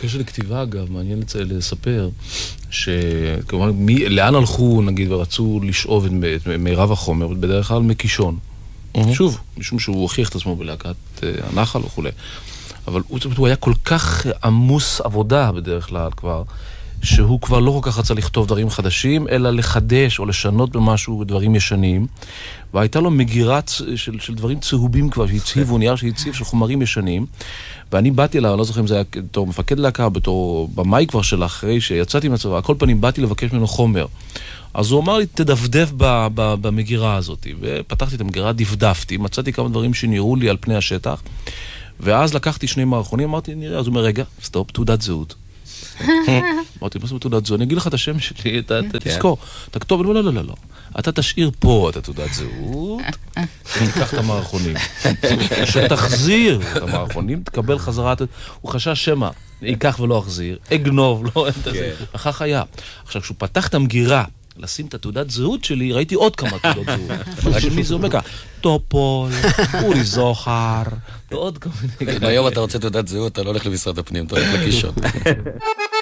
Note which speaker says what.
Speaker 1: בקשר לכתיבה, אגב, מעניין לספר, שכמובן, לאן הלכו, נגיד, ורצו לשאוב את מירב החומר, בדרך כלל מקישון. שוב, משום שהוא הוכיח את עצמו בלהקת הנחל וכו'. אבל הוא היה כל כך עמוס עבודה בדרך כלל כבר, שהוא כבר לא כל כך רצה לכתוב דברים חדשים, אלא לחדש או לשנות במשהו דברים ישנים. והייתה לו מגירה של דברים צהובים כבר, שהציבו, נייר שהציב של חומרים ישנים. ואני באתי אליו, אני לא זוכר אם זה היה בתור מפקד להקה, בתור במאי כבר של אחרי שיצאתי מהצבא, על כל פנים באתי לבקש ממנו חומר. אז הוא אמר לי, תדפדף במגירה הזאת. ופתחתי את המגירה, דפדפתי, מצאתי כמה דברים שנראו לי על פני השטח, ואז לקחתי 2 מערכונים, אמרתי, נראה, אז הוא אומר, רגע, סטופ, תעודת זהות. אמרתי, מה זה תעודת זהות? אני אגיד לך את השם שלי, תזכור, תכתוב, לא. אתה תשאיר פה את התעודת זהות, ותיקח את המערכונים. שתחזיר את המערכונים, תקבל חזרה, הוא חשש שמה, ייקח ולא אחזיר, אגנוב, לא, אחך היה. עכשיו, כשהוא פתח את המגירה, לשים את התעודת זהות שלי, ראיתי עוד כמה תעודות זהות. של מי זה אומר ככה? טופול, אורי זוכר, ועוד כמה...
Speaker 2: היום אתה רוצה תעודת זהות, אתה לא הולך למשרד הפנים, אתה הולך לקישון.